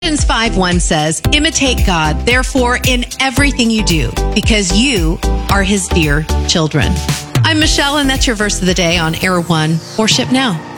Ephesians 5:1 says, imitate God, therefore, in everything you do, because you are his dear children. I'm Michelle, and that's your verse of the day on Air One. Worship Now.